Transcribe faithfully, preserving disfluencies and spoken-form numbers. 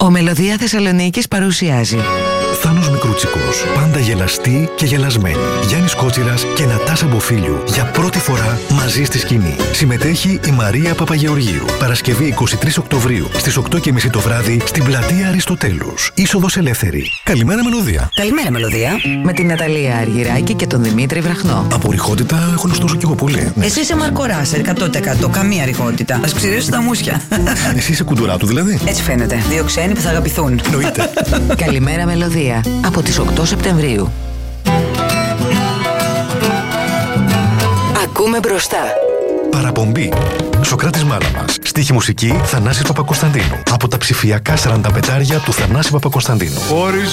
Ο Μελωδία Θεσσαλονίκης παρουσιάζει Θάνος Μικρούτσικος, πάντα γελαστή και γελασμένη. Γιάννης Κότσιρας και Νατάσα Μποφίλιου για πρώτη φορά μαζί στη σκηνή. Συμμετέχει η Μαρία Παπαγεωργίου. Παρασκευή εικοστή τρίτη Οκτωβρίου στις οκτώ και μισή το βράδυ στην πλατεία Αριστοτέλους. Είσοδος ελεύθερη. Καλημέρα Μελωδία. Καλημέρα Μελωδία. με την Ναταλία Αργυράκη και τον Δημήτρη Βραχνό. Από ρηχότητα έχω ωστόσο κι εγώ πολύ. Ναι. Εσύ είσαι Μαρκοράσερ, εκατό τοις εκατό, καμία ρηχότητα. Ας ξηρίσουν τα μουσια. Εσύ είσαι κουντουράτου δηλαδή. Έτσι φαίνεται. Δύο ξένοι που θα αγαπηθούν. Εννοείται. Καλημέρα Μελωδία από τις οκτώ Σεπτεμβρίου. Ακούμε μπροστά. Παραπομπή. Σοκράτης Μάλαμας. Στίχη μουσική Θανάσης Παπακοσταντίνου. Από τα ψηφιακά σαράντα πεντάρια του Θανάση Παπακοσταντίνου.